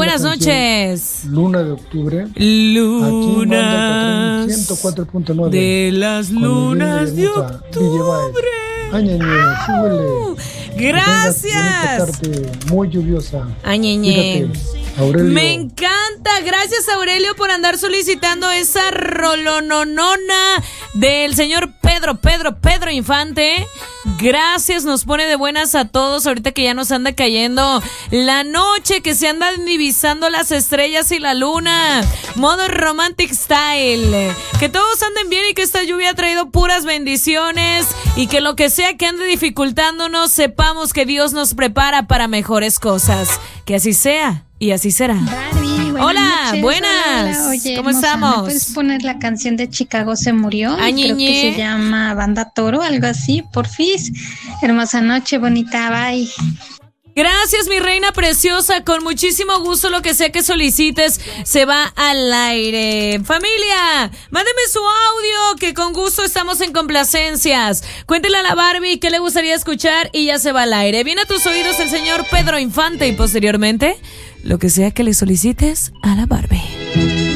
Buenas noches. Luna de octubre. Luna. 104.9. De las lunas de octubre. Gracias. Muy lluviosa. Añeñe. Aurelio. Me encanta. Gracias, Aurelio, por andar solicitando esa rolononona del señor Pedro Infante. Gracias, nos pone de buenas a todos ahorita que ya nos anda cayendo la noche, que se andan divisando las estrellas y la luna. Modo romantic style. Que todos anden bien y que esta lluvia ha traído puras bendiciones y que lo que sea que ande dificultándonos, sepamos que Dios nos prepara para mejores cosas. Que así sea y así será. Barbie, hola, noches. buenas. Hola, oye, ¿Cómo hermosa, estamos? ¿me puedes poner la canción de Chicago se murió? Añeñe. Creo que se llama Banda Toro, algo así, porfis. Hermosa noche, bonita, bye. Gracias, mi reina preciosa, con muchísimo gusto lo que sea que solicites se va al aire. Familia, mándeme su audio, que con gusto estamos en complacencias. Cuéntele a la Barbie qué le gustaría escuchar y ya se va al aire. Viene a tus oídos el señor Pedro Infante y posteriormente lo que sea que le solicites a la Barbie.